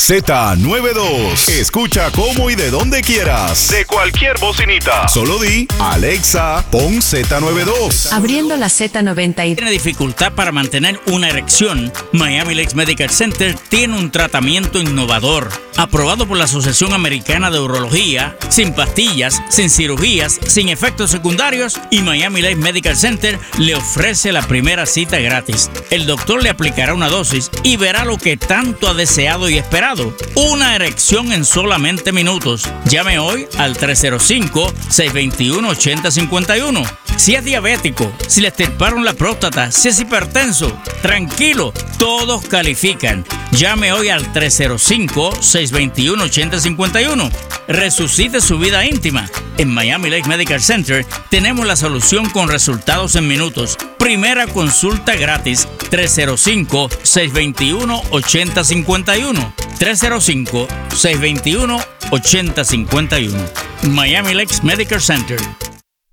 Z92. Escucha cómo y de donde quieras. De cualquier bocinita. Solo di, Alexa, pon Z92. Abriendo la Z90. ¿Tiene dificultad para mantener una erección? Miami Lakes Medical Center tiene un tratamiento innovador, aprobado por la Asociación Americana de Urología, sin pastillas, sin cirugías, sin efectos secundarios, y Miami Lakes Medical Center le ofrece la primera cita gratis. El doctor le aplicará una dosis y verá lo que tanto ha deseado y esperado: una erección en solamente minutos. Llame hoy al 305-621-8051. Si es diabético, si le extirparon la próstata, si es hipertenso, tranquilo, todos califican. Llame hoy al 305-621-8051. Resucite su vida íntima. En Miami Lakes Medical Center tenemos la solución con resultados en minutos. Primera consulta gratis. 305-621-8051. 305-621-8051. Miami Lakes Medical Center.